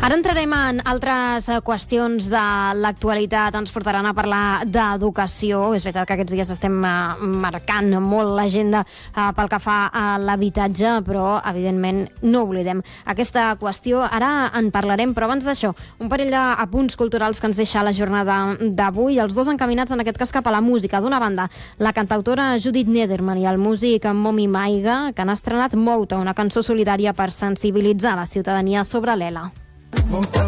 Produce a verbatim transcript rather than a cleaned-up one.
Ara entrarem en altres qüestions de l'actualitat, ens portaran a parlar d'educació. És veritat que aquests dies estem marcant molt l'agenda pel que fa a l'habitatge, però evidentment no oblidem aquesta qüestió. Ara en parlarem, però abans d'això, un parell d'apunts culturals que ens deixa la jornada d'avui, els dos encaminats en aquest cas cap a la música. D'una banda, la cantautora Judith Nederman i el músic Momi Maiga, que han estrenat Mouta, una cançó solidària per sensibilitzar la ciutadania sobre l'E L A.